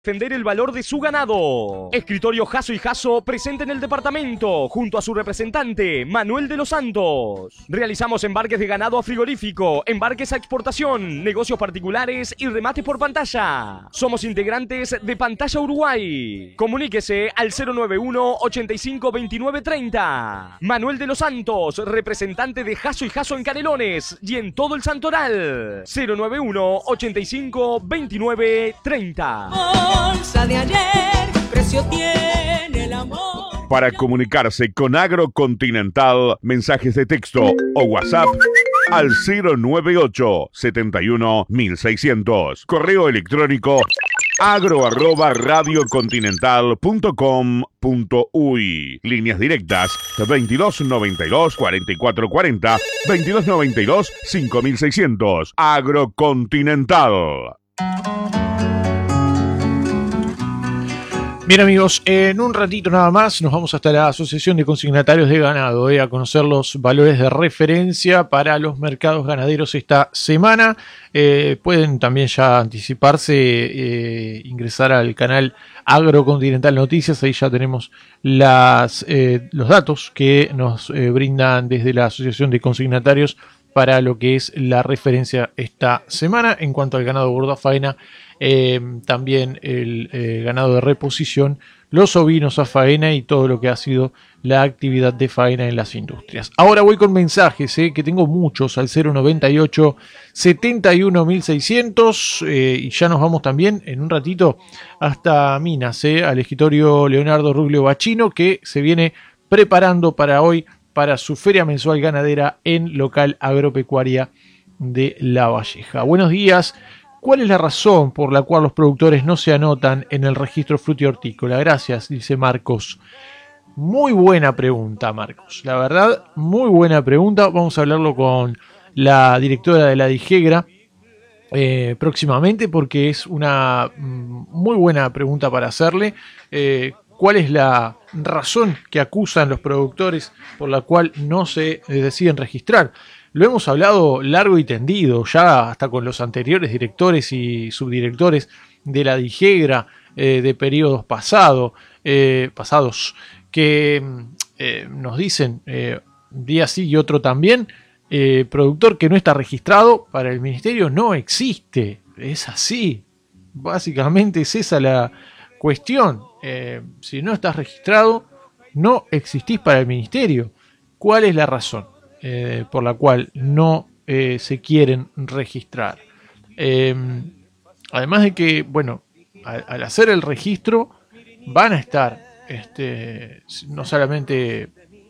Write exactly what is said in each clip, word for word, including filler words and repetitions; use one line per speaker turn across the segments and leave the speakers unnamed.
Defender el valor de su ganado. Escritorio Jasso y Jasso presente en el departamento junto a su representante Manuel de los Santos. Realizamos embarques de ganado a frigorífico, embarques a exportación, negocios particulares y remates por pantalla. Somos integrantes de Pantalla Uruguay. Comuníquese al cero nueve uno, ochenta y cinco, veintinueve, treinta. Manuel de los Santos, representante de Jasso y Jasso en Canelones y en todo el Santoral. cero nueve uno, ochenta y cinco, veintinueve, treinta.
Bolsa de ayer, precio tiene el amor.
Para comunicarse con Agrocontinental, mensajes de texto o WhatsApp al cero nueve ocho, setenta y uno, mil seiscientos. Correo electrónico agro arroba radiocontinental punto com punto uy. Líneas directas veintidós noventa y dos, cuarenta y cuatro cuarenta, veintidós noventa y dos, cinco mil seiscientos. Agrocontinental.
Bien amigos, en un ratito nada más nos vamos hasta la Asociación de Consignatarios de Ganado eh, a conocer los valores de referencia para los mercados ganaderos esta semana. Eh, pueden también ya anticiparse, eh, ingresar al canal Agrocontinental Noticias, ahí ya tenemos las, eh, los datos que nos eh, brindan desde la Asociación de Consignatarios para lo que es la referencia esta semana. En cuanto al ganado gordo a faena, eh, también el eh, ganado de reposición, los ovinos a faena y todo lo que ha sido la actividad de faena en las industrias. Ahora voy con mensajes, eh, que tengo muchos, al cero noventa y ocho, setenta y uno, mil seiscientos, eh, y ya nos vamos también en un ratito hasta Minas, eh, al escritorio Leonardo Ruglio Bachino, que se viene preparando para hoy, para su feria mensual ganadera en local agropecuaria de La Valleja. Buenos días. ¿Cuál es la razón por la cual los productores no se anotan en el registro frutihortícola? Gracias, dice Marcos. Muy buena pregunta, Marcos. La verdad, muy buena pregunta. Vamos a hablarlo con la directora de la DIGEGRA eh, próximamente, porque es una muy buena pregunta para hacerle. Eh, ¿Cuál es la razón que acusan los productores por la cual no se deciden registrar? Lo hemos hablado largo y tendido, ya hasta con los anteriores directores y subdirectores de la DIGEGRA eh, de periodos pasado, eh, pasados, que eh, nos dicen eh, un día sí y otro también, eh, productor que no está registrado para el ministerio no existe. Es así. Básicamente es esa la cuestión. Eh, si no estás registrado, no existís para el ministerio. ¿Cuál es la razón eh, por la cual no eh, se quieren registrar? Eh, además de que, bueno, al, al hacer el registro van a estar este, no solamente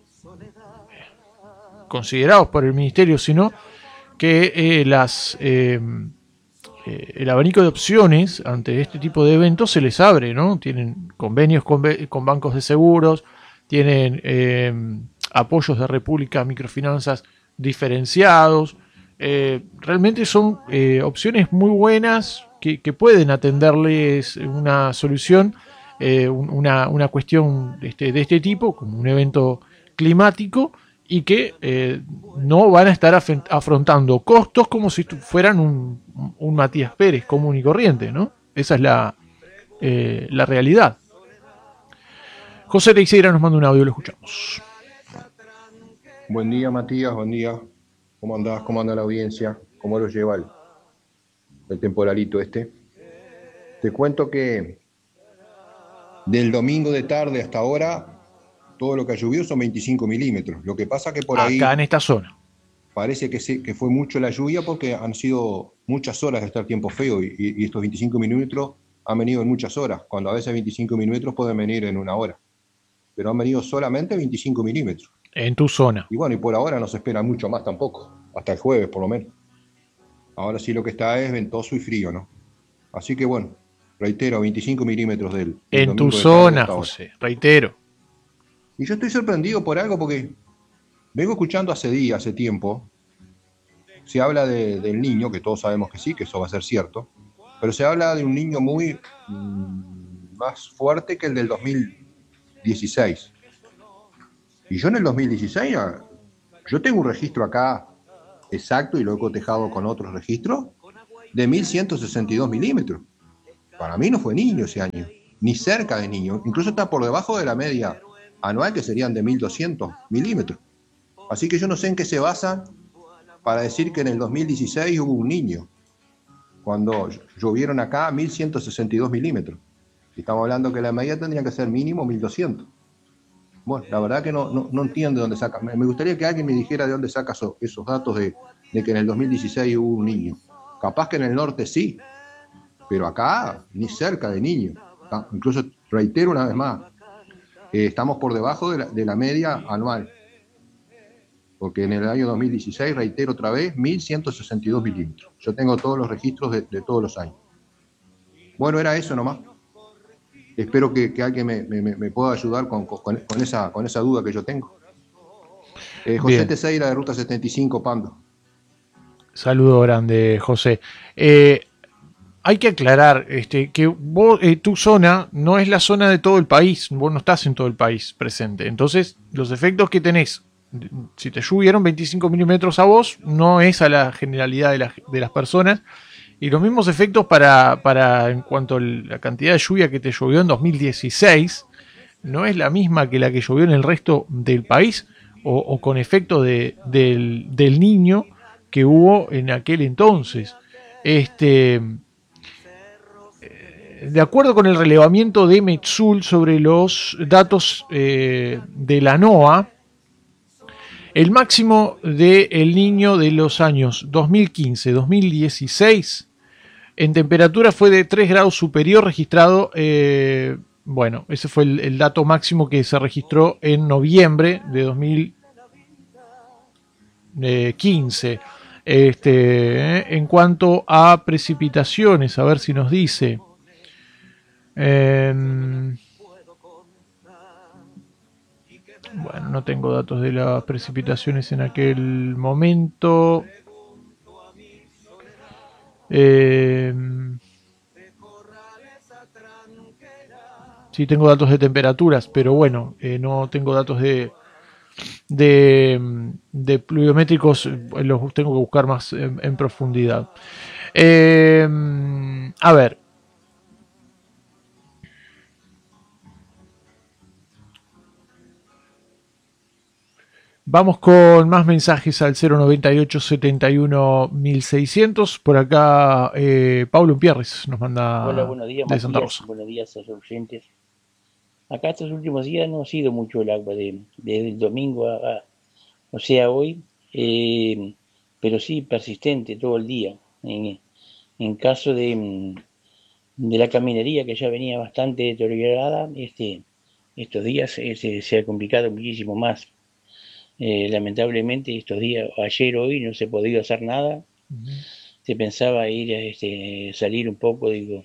considerados por el ministerio, sino que eh, las... Eh, el abanico de opciones ante este tipo de eventos se les abre, ¿no? Tienen convenios con, con bancos de seguros, tienen eh, apoyos de República, microfinanzas diferenciados. Eh, realmente son eh, opciones muy buenas que, que pueden atenderles una solución, eh, una, una cuestión de este, de este tipo, como un evento climático, y que eh, no van a estar af- afrontando costos como si fueran un, un Matías Pérez común y corriente, ¿no? Esa es la, eh, la realidad. José Teixeira nos manda un audio, lo escuchamos.
Buen día, Matías, buen día. ¿Cómo andás? ¿Cómo anda la audiencia? ¿Cómo lo lleva el, el temporalito este? Te cuento que del domingo de tarde hasta ahora, todo lo que ha llovido son veinticinco milímetros. Lo que pasa que por
Acá
ahí...
Acá en esta zona.
Parece que, sí, que fue mucho la lluvia porque han sido muchas horas de estar tiempo feo y, y estos veinticinco milímetros han venido en muchas horas, cuando a veces veinticinco milímetros pueden venir en una hora. Pero han venido solamente veinticinco milímetros.
En tu zona.
Y bueno, y por ahora no se espera mucho más tampoco, hasta el jueves por lo menos. Ahora sí lo que está es ventoso y frío, ¿no? Así que bueno, reitero, veinticinco milímetros del... del
en tu zona, José, reitero.
Y yo estoy sorprendido por algo porque vengo escuchando hace días, hace tiempo, se habla de, del niño, que todos sabemos que sí, que eso va a ser cierto, pero se habla de un niño muy mmm, más fuerte que el del dos mil dieciséis. Y yo en el dos mil dieciséis, yo tengo un registro acá exacto y lo he cotejado con otros registros de mil ciento sesenta y dos milímetros. para mí no fue niño ese año, ni cerca de niño, incluso está por debajo de la media anual, que serían de mil doscientos milímetros. Así que yo no sé en qué se basan para decir que en el dos mil dieciséis hubo un niño, cuando llovieron acá mil ciento sesenta y dos milímetros. Estamos hablando que la media tendría que ser mínimo mil doscientos. Bueno, la verdad que no, no, no entiendo de dónde saca. Me gustaría que alguien me dijera de dónde saca eso, esos datos de, de que en el dos mil dieciséis hubo un niño. Capaz que en el norte sí, pero acá ni cerca de niño. Incluso, reitero una vez más, eh, estamos por debajo de la, de la media anual. Porque en el año dos mil dieciséis, reitero otra vez, mil ciento sesenta y dos milímetros. Yo tengo todos los registros de, de todos los años. Bueno, era eso nomás. Espero que, que alguien me, me, me pueda ayudar con, con, con, esa, con esa duda que yo tengo. Eh, José Bien. Teseira, de Ruta setenta y cinco, Pando.
Saludo grande, José. Eh, hay que aclarar este, que vos, eh, tu zona no es la zona de todo el país. Vos no estás en todo el país presente. Entonces, los efectos que tenés, si te llovieron veinticinco milímetros a vos, no es a la generalidad de, la, de las personas. Y los mismos efectos para, para en cuanto a la cantidad de lluvia que te llovió en dos mil dieciséis, no es la misma que la que llovió en el resto del país, o, o con efecto de, del, del niño que hubo en aquel entonces. Este, de acuerdo con el relevamiento de Metsul sobre los datos eh, de la NOAA, el máximo del Niño de los años dos mil quince a dos mil dieciséis en temperatura fue de tres grados superior registrado, eh, bueno, ese fue el, el dato máximo que se registró en noviembre de dos mil quince. Este, eh, en cuanto a precipitaciones, a ver si nos dice. Eh, bueno, no tengo datos de las precipitaciones en aquel momento. Eh, sí tengo datos de temperaturas, pero bueno, eh, no tengo datos de, de, de pluviométricos, los tengo que buscar más en, en profundidad. Eh, a ver. Vamos con más mensajes al cero noventa y ocho setenta y uno mil seiscientos. Por acá, eh, Pablo Pierres nos manda.
Hola, buenos días,
de
Matías.
Santa Rosa.
Buenos días a los oyentes. Acá estos últimos días no ha sido mucho el agua, de, desde el domingo a, a o sea, hoy, eh, pero sí persistente todo el día. En, en caso de, de la caminería, que ya venía bastante deteriorada, este, estos días eh, se, se ha complicado muchísimo más. Eh, lamentablemente estos días, ayer, hoy, no se ha podido hacer nada. Uh-huh. Se pensaba ir a este, salir un poco, digo,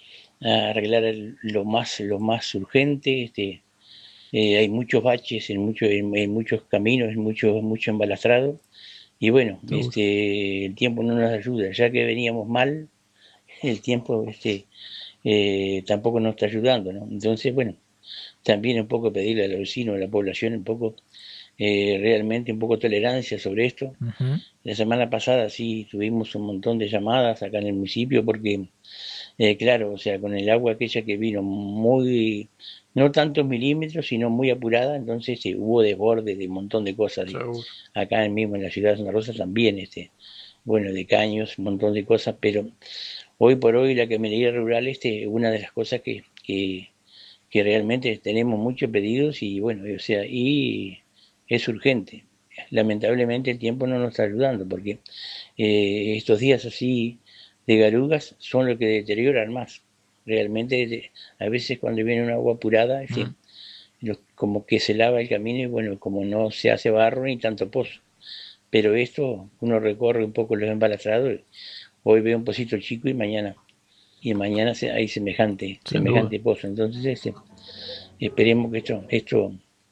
a arreglar el, lo más lo más urgente. Este, eh, hay muchos baches en, mucho, en, en muchos caminos, en mucho, mucho embalastrado. Y bueno, uh-huh. este, el tiempo no nos ayuda. Ya que veníamos mal, el tiempo este, eh, tampoco nos está ayudando, ¿no? Entonces, bueno, también un poco pedirle a los vecinos, a la población, un poco... Eh, realmente un poco de tolerancia sobre esto. Uh-huh. La semana pasada sí tuvimos un montón de llamadas acá en el municipio porque, eh, claro, o sea, con el agua aquella que vino muy, no tantos milímetros, sino muy apurada, entonces eh, hubo desborde de un montón de cosas. De, acá mismo en la ciudad de Santa Rosa también, este, bueno, de caños, un montón de cosas, pero hoy por hoy la caminería rural, este, una de las cosas que, que, que realmente tenemos muchos pedidos y bueno, o sea, y es urgente. Lamentablemente el tiempo no nos está ayudando porque eh, estos días así de garugas son los que deterioran más. Realmente de, a veces cuando viene un agua apurada, en fin, uh-huh. lo, como que se lava el camino y bueno, como no se hace barro ni tanto pozo. Pero esto, uno recorre un poco los embalastrados, hoy veo un pocito chico y mañana, y mañana se, hay semejante, Sin semejante duda. pozo. Entonces este, esperemos que esto... esto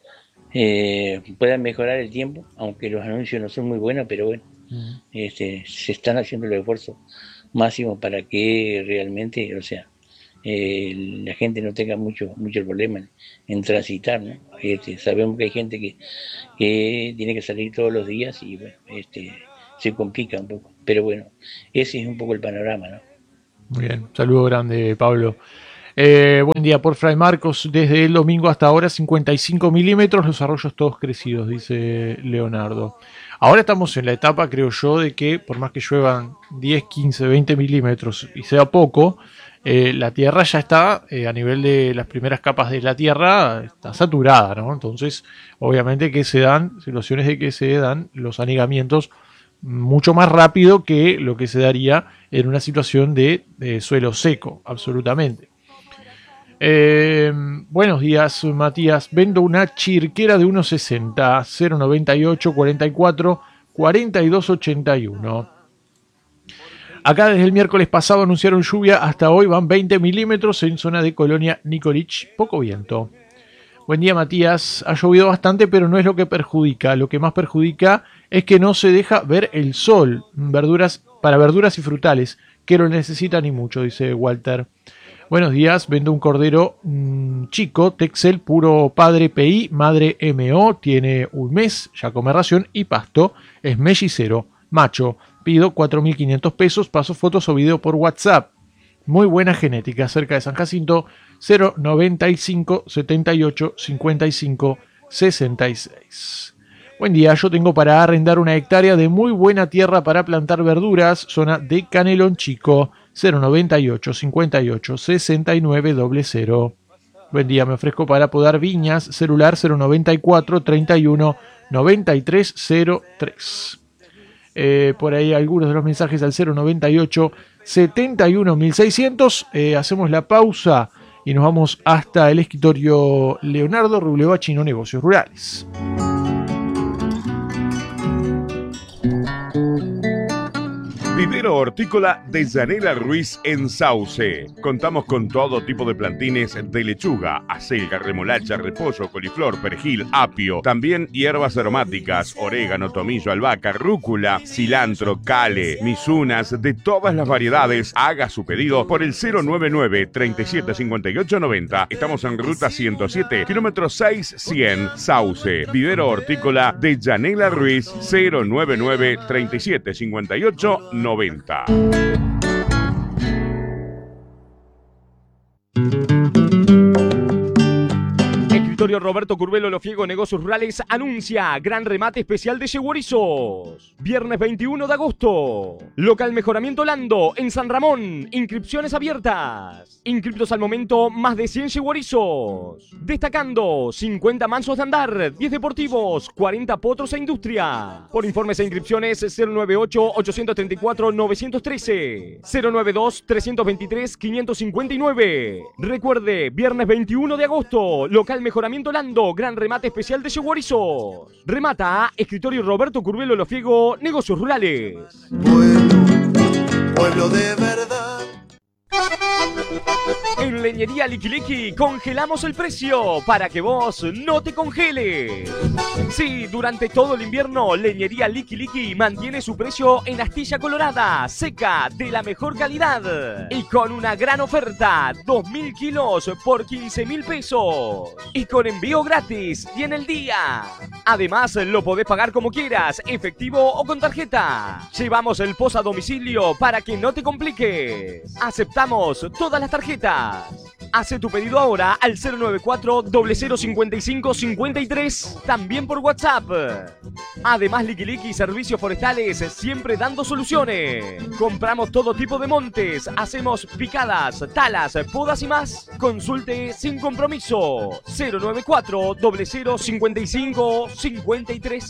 Eh, puedan mejorar el tiempo, aunque los anuncios no son muy buenos, pero bueno, uh-huh. este, se están haciendo los esfuerzos máximos para que realmente, o sea, eh, la gente no tenga mucho mucho problema en, en transitar, ¿no? Este, sabemos que hay gente que, que tiene que salir todos los días y bueno, este, se complica un poco, pero bueno, ese es un poco el panorama, ¿no?
Muy bien, saludo grande, Pablo. Eh, buen día por Fray Marcos. Desde el domingo hasta ahora, cincuenta y cinco milímetros, los arroyos todos crecidos, dice Leonardo. Ahora estamos en la etapa, creo yo, de que por más que lluevan diez, quince, veinte milímetros y sea poco, eh, la tierra ya está, eh, a nivel de las primeras capas de la tierra, está saturada, ¿no? Entonces, obviamente que se dan situaciones de que se dan los anegamientos mucho más rápido que lo que se daría en una situación de, de suelo seco, absolutamente. Eh, buenos días, Matías. Vendo una chirquera de uno sesenta, cero noventa y ocho, cuarenta y cuatro, cuarenta y dos ochenta y uno. Acá desde el miércoles pasado anunciaron lluvia, hasta hoy van veinte milímetros en zona de Colonia Nicolich, poco viento. Buen día, Matías. Ha llovido bastante, pero no es lo que perjudica. Lo que más perjudica es que no se deja ver el sol. Verduras, para verduras y frutales, que lo necesitan y mucho, dice Walter. Buenos días, vendo un cordero mmm, chico, Texel, puro padre P I, madre M O, tiene un mes, ya come ración y pasto, es mellizero, macho, pido cuatro mil quinientos pesos, paso fotos o video por WhatsApp. Muy buena genética, cerca de San Jacinto, cero noventa y cinco, setenta y ocho, cincuenta y cinco, sesenta y seis. Buen día, yo tengo para arrendar una hectárea de muy buena tierra para plantar verduras, zona de Canelón Chico, cero noventa y ocho, cincuenta y ocho, sesenta y nueve, cero. Buen día, me ofrezco para podar viñas, celular cero noventa y cuatro, treinta y uno, noventa y tres, cero tres. Eh, por ahí algunos de los mensajes al cero noventa y ocho, setenta y uno, mil seiscientos. Eh, hacemos la pausa y nos vamos hasta el escritorio Leonardo Rubleva Chino Negocios Rurales.
Vivero Hortícola de Yanela Ruiz en Sauce. Contamos con todo tipo de plantines de lechuga, acelga, remolacha, repollo, coliflor, perejil, apio. También hierbas aromáticas, orégano, tomillo, albahaca, rúcula, cilantro, cale, misunas, de todas las variedades. Haga su pedido por el cero noventa y nueve, treinta y siete, cincuenta y ocho, noventa. Estamos en ruta ciento siete, kilómetro seis cien, Sauce. Vivero Hortícola de Yanela Ruiz, cero noventa y nueve, treinta y siete, cincuenta y ocho, noventa.
Escritorio Roberto Curvelo Lofiego Negocios Rurales anuncia gran remate especial de yeguarizos. Viernes veintiuno de agosto. Local Mejoramiento Lando en San Ramón. Inscripciones abiertas. Inscriptos al momento más de cien yeguarizos. Destacando cincuenta mansos de andar, diez deportivos, cuarenta potros e industria. Por informes e inscripciones cero noventa y ocho, ochocientos treinta y cuatro, novecientos trece, cero noventa y dos, trescientos veintitrés, quinientos cincuenta y nueve. Recuerde, viernes veintiuno de agosto, Local Mejoramiento Lando, gran remate especial de yeguarizos. Remata Escritorio Roberto Curvelo Lofiego Negocios Rurales.
Pueblo, pueblo de verdad.
En Leñería Liquiliqui congelamos el precio para que vos no te congeles. Sí, durante todo el invierno, Leñería Liquiliqui mantiene su precio en astilla colorada, seca, de la mejor calidad. Y con una gran oferta, dos mil kilos por quince mil pesos. Y con envío gratis y en el día. Además, lo podés pagar como quieras, efectivo o con tarjeta. Llevamos el post a domicilio para que no te compliques. Aceptamos todas las tarjetas. Hace tu pedido ahora al cero noventa y cuatro, cero cero cincuenta y cinco, cincuenta y tres, también por WhatsApp. Además, Liquiliqui y Servicios Forestales, siempre dando soluciones. Compramos todo tipo de montes, hacemos picadas, talas, podas y más. Consulte sin compromiso. cero noventa y cuatro, cero cero cincuenta y cinco, cincuenta y tres.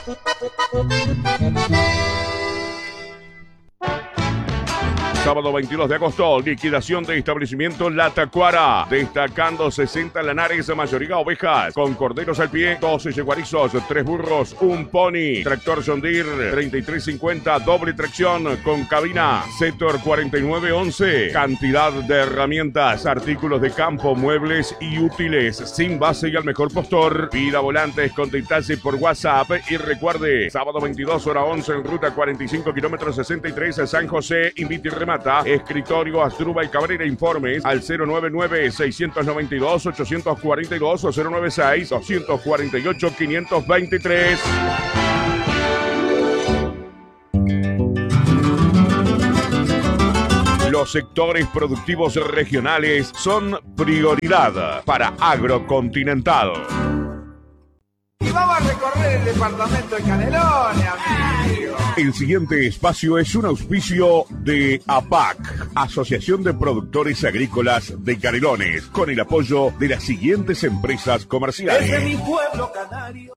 Sábado veintidós de agosto, liquidación de establecimiento La Tacuara. Destacando sesenta lanares, mayoría ovejas, con corderos al pie, doce yeguarizos, tres burros, un pony. Tractor John Deere treinta y tres cincuenta, doble tracción con cabina. Sector cuarenta y nueve once. Cantidad de herramientas, artículos de campo, muebles y útiles, sin base y al mejor postor. Pida volantes con detalle por WhatsApp y recuerde, sábado veintidós, hora once, en ruta cuarenta y cinco, kilómetros sesenta y tres, San José. Invite y remata. Escritorio Asdrúbal Cabrera. Informes al cero noventa y nueve, seiscientos noventa y dos, ochocientos cuarenta y dos o cero noventa y seis, doscientos cuarenta y ocho, quinientos veintitrés. Los sectores productivos regionales son prioridad para Agrocontinental.
Y vamos a recorrer el departamento de Canelones, amigo.
El siguiente espacio es un auspicio de A P A C, Asociación de Productores Agrícolas de Canelones, con el apoyo de las siguientes empresas comerciales.
Desde mi pueblo canario.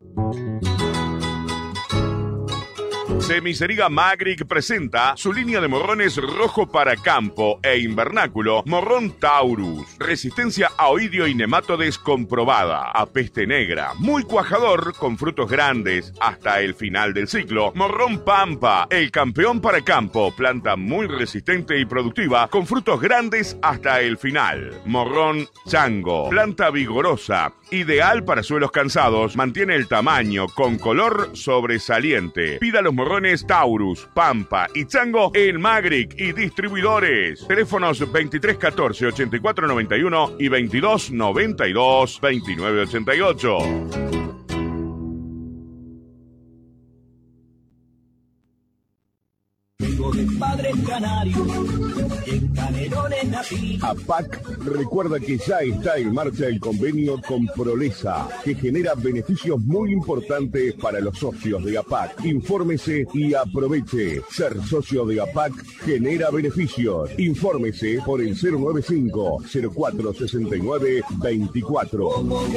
Semiceriga Magric presenta su línea de morrones rojo para campo e invernáculo, morrón Taurus, resistencia a oidio y nematodes comprobada, a peste negra, muy cuajador con frutos grandes hasta el final del ciclo, morrón Pampa, el campeón para campo, planta muy resistente y productiva con frutos grandes hasta el final, morrón Chango, planta vigorosa, ideal para suelos cansados, mantiene el tamaño con color sobresaliente. Pida los morrones Taurus, Pampa y Chango en Magric y distribuidores. Teléfonos veintitrés catorce ochenta y cuatro noventa y uno y veintidós noventa y dos veintinueve ochenta y ocho.
Vengo de padres canarios, en Canelones nací.
A P A C recuerda que ya está en marcha el convenio con Prolesa, que genera beneficios muy importantes para los socios de A P A C. Infórmese y aproveche. Ser socio de A P A C genera beneficios. Infórmese por el cero nueve cinco cero cuatro sesenta y nueve veinticuatro.